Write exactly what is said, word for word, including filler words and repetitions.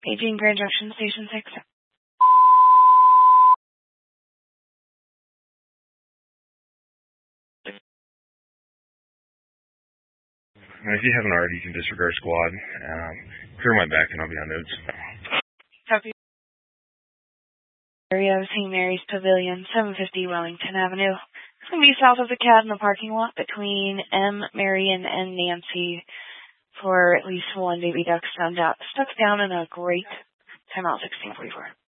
Paging Grand Junction Station six. If you haven't already, you can disregard squad. Um, clear my back and I'll be on notes. Copy. Area of Saint Mary's Pavilion, seven fifty Wellington Avenue. It's going to be south of the C A D in the parking lot between M, Marion, and Nancy for at least one baby duck stuck down in a great timeout sixteen forty-four.